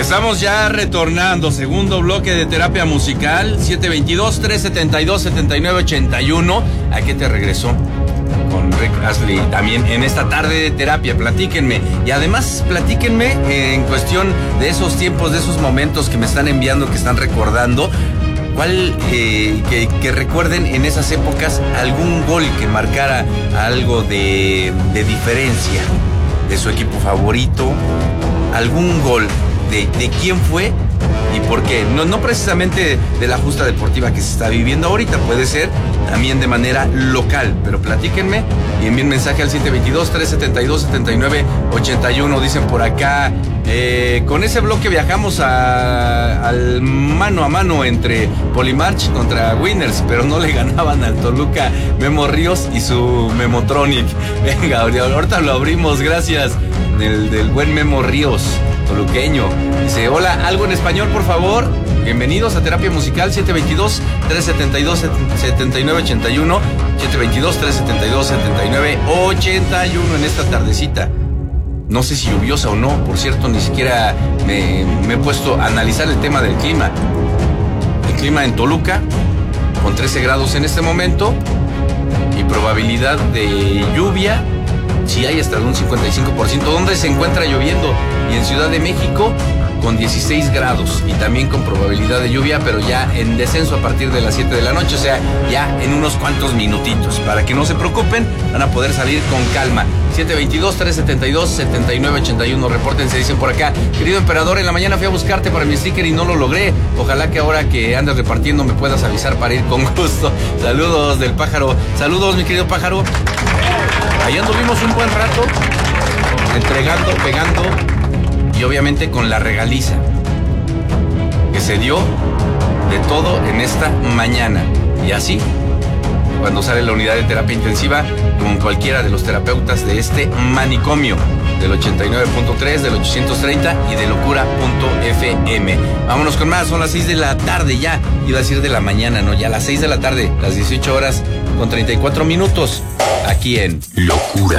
Estamos ya retornando, segundo bloque de terapia musical, 722-372-7981. ¿A qué te regresó? Con Rick Astley también en esta tarde de terapia. Platíquenme. Y además platíquenme en cuestión de esos tiempos, de esos momentos que me están enviando, que están recordando. ¿Cuál, que recuerden en esas épocas algún gol que marcara algo de diferencia de su equipo favorito? ¿Algún gol de quién fue y por qué? No precisamente de la justa deportiva que se está viviendo ahorita, puede ser también de manera local, pero platíquenme y envíen mensaje al 722-372-7981. Dicen por acá, con ese bloque viajamos al mano a mano entre Polimarch contra Winners, pero no le ganaban al Toluca Memo Ríos y su Memotronic. Venga, ahorita lo abrimos, gracias, del buen Memo Ríos, toluqueño. Dice, hola, algo en español, por favor. Bienvenidos a Terapia Musical, 722-372-7981, 722-372-7981 en esta tardecita. No sé si lluviosa o no, por cierto, ni siquiera me he puesto a analizar el tema del clima. El clima en Toluca, con 13 grados en este momento, y probabilidad de lluvia, si hay hasta un 55%. ¿Dónde se encuentra lloviendo? Y en Ciudad de México, con 16 grados y también con probabilidad de lluvia, pero ya en descenso a partir de las 7 de la noche, o sea, ya en unos cuantos minutitos. Para que no se preocupen, van a poder salir con calma. 722-372-7981, repórtense, dicen por acá. Querido emperador, en la mañana fui a buscarte para mi sticker y no lo logré. Ojalá que ahora que andas repartiendo me puedas avisar para ir con gusto. Saludos del pájaro. Saludos, mi querido pájaro. Ahí anduvimos un buen rato, entregando, pegando, y obviamente con la regaliza que se dio de todo en esta mañana. Y así, cuando sale la unidad de terapia intensiva, con cualquiera de los terapeutas de este manicomio, del 89.3, del 830 y de locura.fm. Vámonos con más, son las 6 de la tarde ya, iba a decir de la mañana, no, ya las 6 de la tarde, las 18 horas con 34 minutos, aquí en Locura.